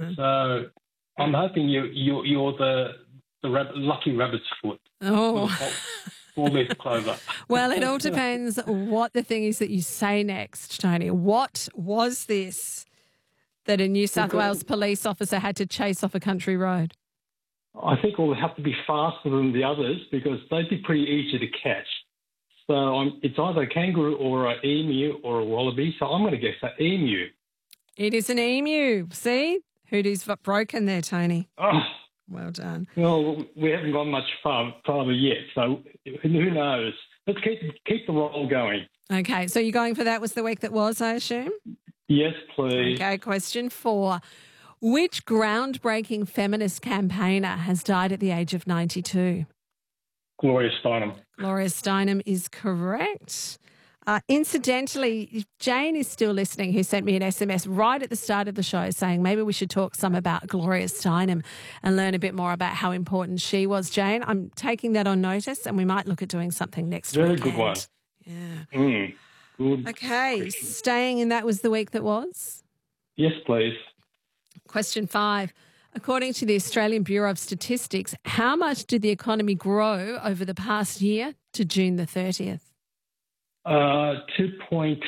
So I'm hoping you're the lucky rabbit's foot. Oh. Four-leaf clover. Well, it all depends what the thing is that you say next, Tony. What was this that a New South Wales police officer had to chase off a country road? I think we'll have to be faster than the others because they'd be pretty easy to catch. So it's either a kangaroo or an emu or a wallaby. So I'm going to guess an emu. It is an emu. See? Hootie's broken there, Tony. Oh. Well done. Well, we haven't gone much farther yet, so who knows? Let's keep the roll going. Okay, so you're going for that was the week that was, I assume? Yes, please. Okay, question 4. Which groundbreaking feminist campaigner has died at the age of 92? Gloria Steinem. Gloria Steinem is correct. Incidentally, Jane is still listening, who sent me an SMS right at the start of the show saying maybe we should talk some about Gloria Steinem and learn a bit more about how important she was. Jane, I'm taking that on notice and we might look at doing something next week. Very good one. Yeah. Good. Okay, staying in That Was the Week That Was. Yes, please. Question 5. According to the Australian Bureau of Statistics, how much did the economy grow over the past year to June the 30th? 2.8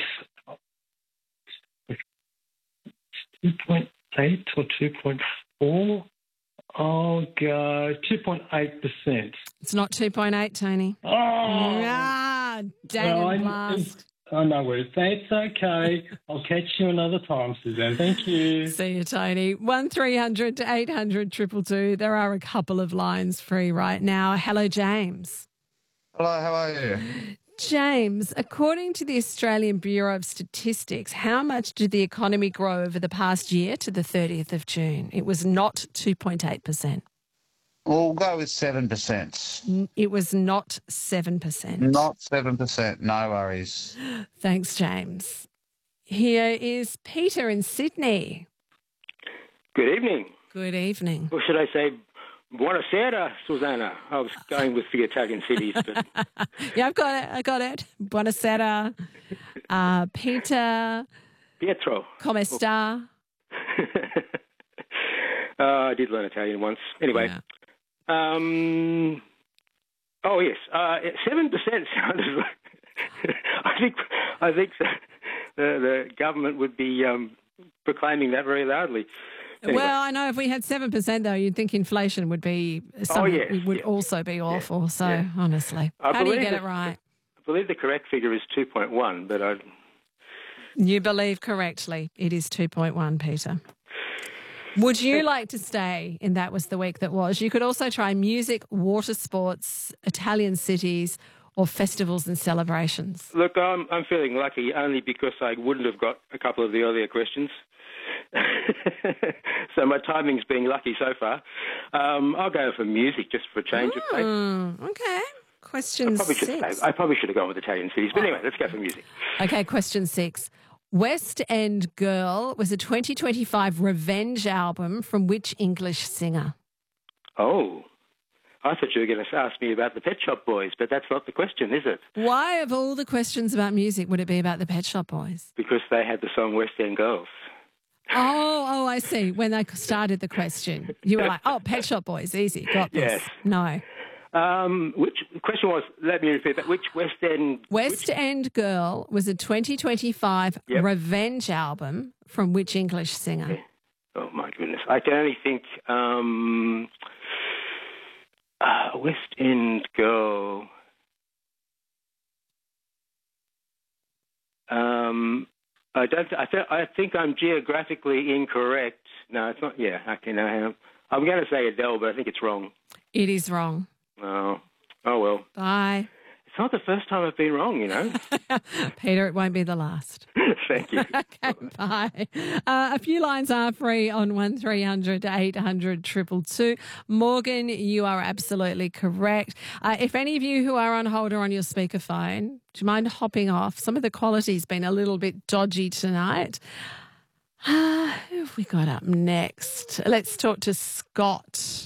or 2.4. I'll go 2.8%. It's not 2.8, Tony. Oh! Dang blast. Oh, no worries. That's okay. I'll catch you another time, Suzanne. Thank you. See you, Tony. 1300 800 222. There are a couple of lines free right now. Hello, James. Hello, how are you? James, according to the Australian Bureau of Statistics, how much did the economy grow over the past year to the 30th of June? It was not 2.8%. We'll go with 7%. It was not 7%. Not 7%, no worries. Thanks, James. Here is Peter in Sydney. Good evening. Good evening. Or should I say, buonasera, Susanna. I was going with the Italian cities. But... Yeah, I got it. Buonasera. Peter. Pietro. Come sta? I did learn Italian once. Anyway. Yeah. Oh, yes. 7% sounded like... I think the government would be proclaiming that very loudly. Anyway. Well, I know if we had 7%, though, you'd think inflation would be also be awful. So, honestly, how do you get it right? I believe the correct figure is 2.1, but I... You believe correctly. It is 2.1, Peter. Would you like to stay in That Was the Week That Was? You could also try music, water sports, Italian cities, or festivals and celebrations. Look, I'm feeling lucky only because I wouldn't have got a couple of the earlier questions. So my timing's been lucky so far. I'll go for music just for a change of pace. Okay. Question 6. I probably should have gone with Italian cities. But anyway, let's go for music. Okay, question 6. West End Girl was a 2025 revenge album from which English singer? Oh, I thought you were going to ask me about the Pet Shop Boys, but that's not the question, is it? Why, of all the questions about music, would it be about the Pet Shop Boys? Because they had the song West End Girls. Oh, I see. When they started the question, you were like, oh, Pet Shop Boys, easy, got this. Yes. No. Which question was, let me repeat that, which West End... West End Girl was a 2025 revenge album from which English singer? Okay. Oh, my goodness. I can only think West End Girl... I think I'm geographically incorrect. No, it's not. Yeah, okay, no, I'm going to say Adele, but I think it's wrong. It is wrong. Oh well. Bye. It's not the first time I've been wrong, you know. Peter, it won't be the last. Thank you. Okay, bye. A few lines are free on 1300 800 222. Morgan, you are absolutely correct. If any of you who are on hold or on your speakerphone, do you mind hopping off? Some of the quality's been a little bit dodgy tonight. Who have we got up next? Let's talk to Scott.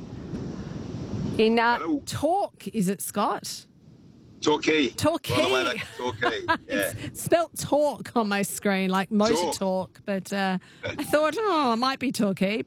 In Talk, is it Scott? Torquay. Torquay. Torquay, yeah. It's spelt talk on my screen, like motor talk, but I thought, it might be Torquay.